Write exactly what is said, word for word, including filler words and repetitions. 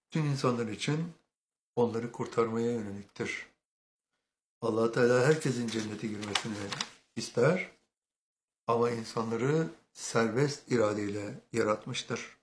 Tüm insanlar için onları kurtarmaya yöneliktir. Allah Teala herkesin cennete girmesini ister ama insanları serbest iradeyle yaratmıştır.